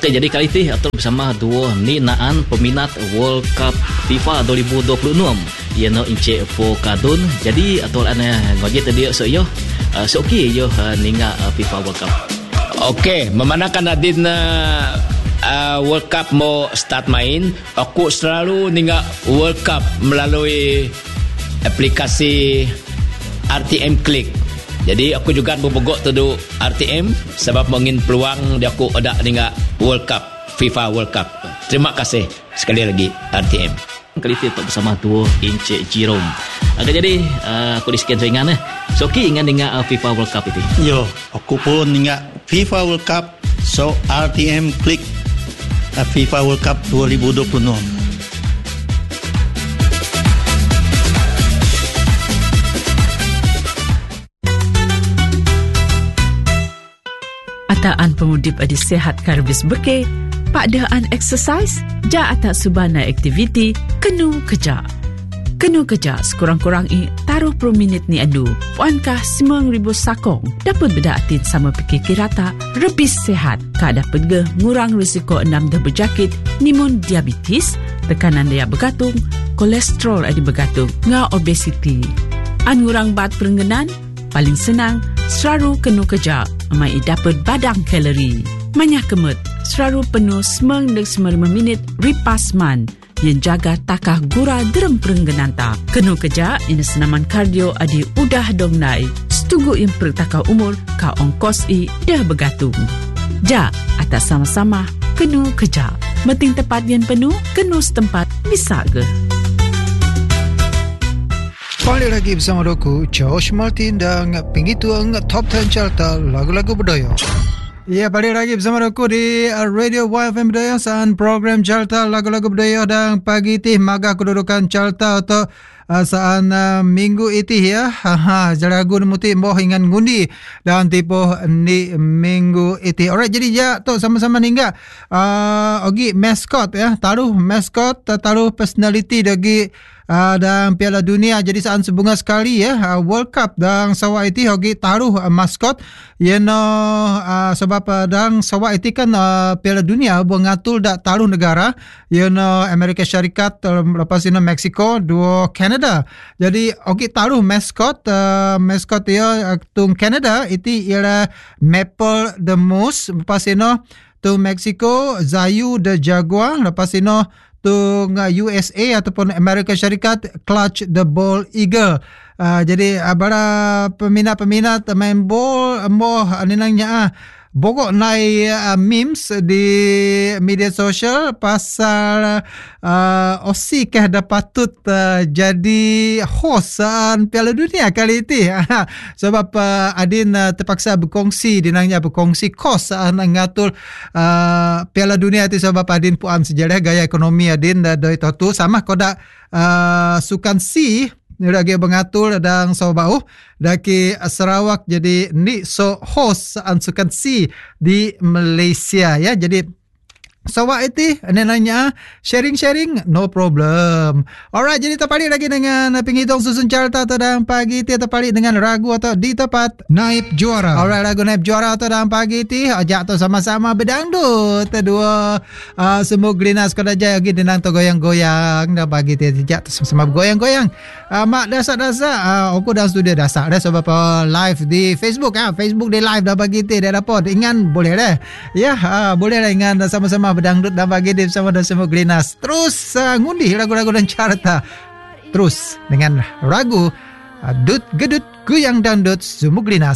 Okey, jadi kali ini atau bersama dua ni naan peminat World Cup FIFA 2026 ia no ince po kadun. Jadi atau ana ngoje tadi so yo soki yo ninga FIFA World Cup. Okey, memandangkan adin World Cup mau start main, aku selalu ninga World Cup melalui aplikasi RTM Click. Jadi aku juga berbogok tu RTM sebab mengin peluang dia aku ada dengan World Cup, FIFA World Cup. Terima kasih sekali lagi RTM. Kali ini bersama tu Encik Jerome. Jadi aku di sekian ringan so ki ingat dengan FIFA World Cup itu. Yo, aku pun ingat FIFA World Cup. So RTM klik FIFA World Cup 2026. Ataan pengudip adi sehat karbis beke, pakdaan exercise, ja atak subana aktiviti, kenu kerja. Kenu kerja sekurang-kurang taruh per minit ni adu. Puankah 9,000 sakong dapat bedaatin sama pikir kirata, rebis sehat, kak dapat ge ngurang risiko 6 dah berjakit, nimun diabetes, tekanan daya bergantung, kolesterol adi bergantung, ngah obesiti. An ngurang bat perengganan, paling senang, selalu kenu kerja, mai dapat badang kalori. Manyah kemut, selalu penuh 9-9 minit ripas man, yang jaga takah gura derem perengganan ta. Kenu kerja, ini senaman kardio adi udah dong nai. Setugu yang pertakah umur, ka ongkos dah bergantung. Ja, atas sama-sama, kenu kerja. Meting tepat yang penuh, kenu setempat, bisa ke? Balik lagi bersama aku, Josh Martin dan Pinggir Tuang Top 10 Carta Lagu-Lagu Budaya. Ya, balik lagi bersama aku di Radio YFM Budaya saat program Carta Lagu-Lagu Budaya dan pagi ini maga kedudukan Carta atau saat minggu itu ya. Jalagu muti moh ingan ngundi dan tipu ni minggu itu. Alright, jadi ya tu sama-sama ningga ogi mascot ya, taruh mascot, taruh personality dagi dan Piala Dunia. Jadi saat sebunga sekali ya World Cup dan sawa itu hoki taruh maskot sebab dan sawa itu kan Piala Dunia mengatur dak taruh negara Amerika Syarikat, lepas itu Mexico, dua Canada. Jadi hoki taruh maskot ya tung Canada itu ialah Maple the Moose, lepas itu tung Mexico Zayu the Jaguar, lepas itu tung USA ataupun Amerika Syarikat Clutch the Ball Eagle. Jadi bara peminat-peminat main ball moh ninangnya bogok nai memes di media sosial pasal Aussie kah dah patut jadi host Piala Dunia kali ini. Sebab Adin terpaksa berkongsi, dinangnya berkongsi kos ngatur Piala Dunia itu sebab Adin puan sejarah gaya ekonomi Adin dari tu sama kodak sukan si lagi mengatur dan sobau dari Sarawak jadi ni so host ansukan si di Malaysia ya. Jadi Sawa itu nanya sharing no problem. Alright, jadi terpalik lagi dengan penghitung susun carta atau dalam pagi itu terpalik dengan ragu atau di tempat Naib Juara. Alright, lagu Naib Juara atau dalam pagi itu ajak tu sama-sama berdangdut dua semua glinas kada jaya lagi denang tu goyang-goyang dah pagi itu ajak tu sama-sama goyang-goyang. Mak dasar-dasar aku dalam studio dasar dah sebab live di Facebook Facebook di live dah pagi itu dah dapat ingan boleh dah. Ya, boleh lah ingan sama-sama berdangdut dan pagi di bersama dan semua glinas. Terus ngundi lagu-lagu dan carta. Terus dengan ragu Dut Gedut Guyang Dangdut Semua Glinas.